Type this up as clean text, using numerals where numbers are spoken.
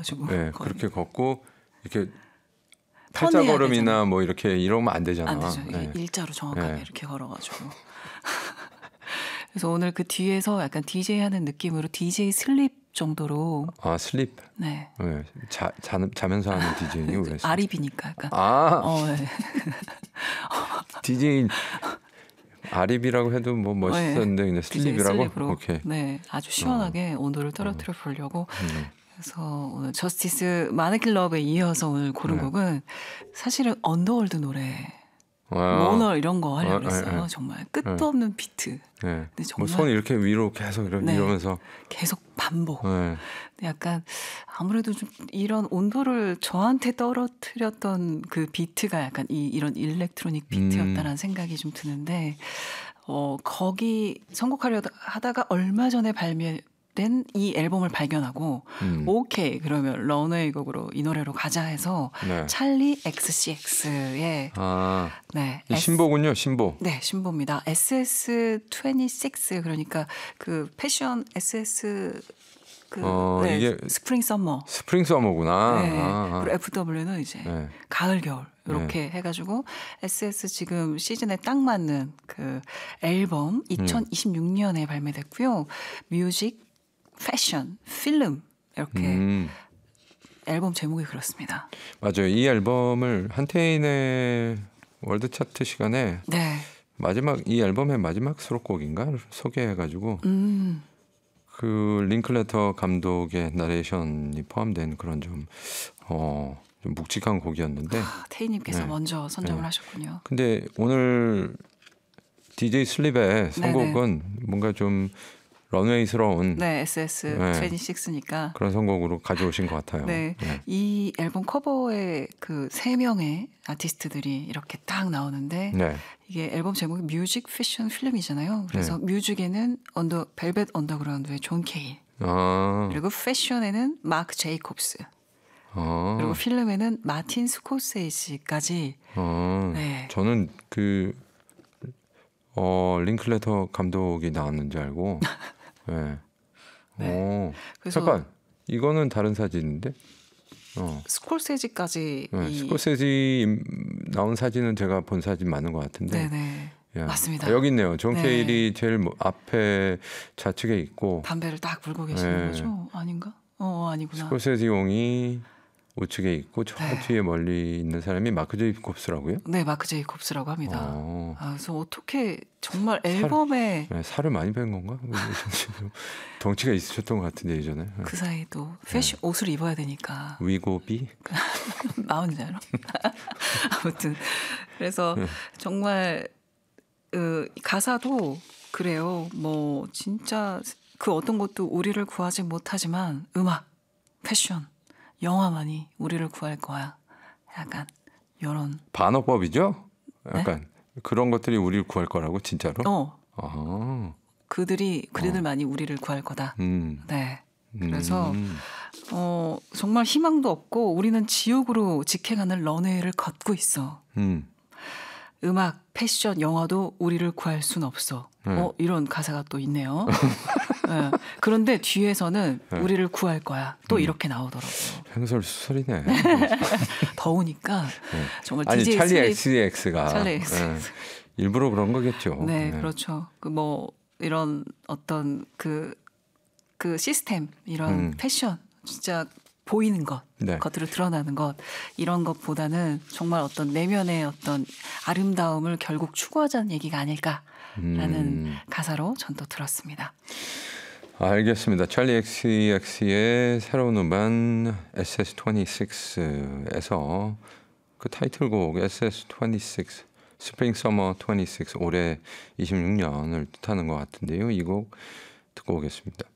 걷어가지고. 네, 그렇게 걷고 이렇게 턴해야 팔자걸음이나 되잖아. 뭐 이렇게 이러면 안 되잖아. 안 되죠. 네. 일자로 정확하게 네. 이렇게 걸어가지고. 그래서 오늘 그 뒤에서 약간 DJ 하는 느낌으로 DJ 슬립 정도로. 아 슬립. 네. 네. 자면서 하는 DJ니 왜? 아립이니까 약간. 네. DJ 아립이라고 해도 뭐 멋있었는데 그냥 슬립이라고. 슬립으로. 오케이. 네, 아주 시원하게 온도를 떨어뜨려 보려고. 그래서 오늘 저스티스 마네킹 러브에 이어서 오늘 고른 곡은 사실은 언더월드 노래. 모너 이런 거 하려고 했어요. 정말 끝도 없는 비트. 네. 근데 정말 뭐 손 이렇게 위로 계속 이러면서 계속 반복. 네. 근데 약간 아무래도 좀 이런 온도를 저한테 떨어뜨렸던 그 비트가 약간 이런 일렉트로닉 비트였다라는 생각이 좀 드는데 거기 선곡하려 하다가 얼마 전에 발매된 이 앨범을 발견하고 오케이 그러면 런웨이 곡으로 이 노래로 가자 해서 네. 찰리 XCX의 네, 이 신보군요. 신보. 네, 신보입니다. SS26 그러니까 그 패션 SS 네, 이게 스프링 썸머. 스프링 서머구나. 네. 그리고 FW는 이제 네. 가을 겨울 이렇게 해가지고 SS 지금 시즌에 딱 맞는 그 앨범 2026년에 발매됐고요. 뮤직, 패션, 필름 이렇게 앨범 제목이 그렇습니다. 맞아요. 이 앨범을 한태인의 월드 차트 시간에 네. 이 앨범의 마지막 수록곡인가 소개해가지고 그 링클레터 감독의 나레이션이 포함된 그런 좀 묵직한 곡이었는데 태희님께서 네. 먼저 선정을 하셨군요. 근데 오늘 DJ 슬립의 선곡은 뭔가 좀 런웨이스러운 네, SS26니까 그런 선곡으로 가져오신 것 같아요. 네. 이 앨범 커버에 그 세 명의 아티스트들이 이렇게 딱 나오는데 이게 앨범 제목이 뮤직, 패션, 필름이잖아요. 그래서 뮤직에는 벨벳 언더그라운드의 존 케일, 그리고 패션에는 마크 제이콥스, 그리고 필름에는 마틴 스코세이지까지. 네. 저는 그 링클레터 감독이 나왔는 줄 알고. 네. 그래서 잠깐 이거는 다른 사진인데. 스콜세지까지. 스콜세지 나온 사진은 제가 본 사진 맞는 것 같은데. 네네. 맞습니다. 여기 있네요. 존 케일이 제일 앞에 좌측에 있고 담배를 딱 불고 계시는 거죠? 아닌가? 아니구나. 스콜세지용이 우측에 있고 저 뒤에 멀리 있는 사람이 마크 제이콥스라고요? 네, 마크 제이콥스라고 합니다. 그래서 어떻게 정말 앨범에 살을 많이 뺀 건가? 덩치가 있으셨던 것 같은데 예전에. 그 사이 또 패션 옷을 입어야 되니까. 위고비? 나온 대로. 아무튼 그래서 정말 가사도 그래요. 뭐 진짜 그 어떤 것도 우리를 구하지 못하지만 음악, 패션, 영화만이 우리를 구할 거야. 약간 이런 반어법이죠? 약간 그런 것들이 우리를 구할 거라고 진짜로? 그들만이 우리를 구할 거다. 네. 그래서 정말 희망도 없고 우리는 지옥으로 직행하는 런웨이를 걷고 있어. 음악, 패션, 영화도 우리를 구할 순 없어. 이런 가사가 또 있네요. 네. 그런데 뒤에서는 우리를 구할 거야. 또 이렇게 나오더라고요. 횡설수설이네. 더우니까 정말 아니 DJ 찰리 XCX가 찰리 XX. 일부러 그런 거겠죠. 네, 그렇죠. 이런 어떤 그 시스템, 이런 패션, 진짜 보이는 것, 겉으로 드러나는 것, 이런 것보다는 정말 어떤 내면의 어떤 아름다움을 결국 추구하자는 얘기가 아닐까라는 가사로 전 또 들었습니다. 알겠습니다. 찰리 XCX의 새로운 음반 SS26에서 그 타이틀곡 SS26 스프링 서머 26 올해 26년을 뜻하는 것 같은데요. 이 곡 듣고 오겠습니다.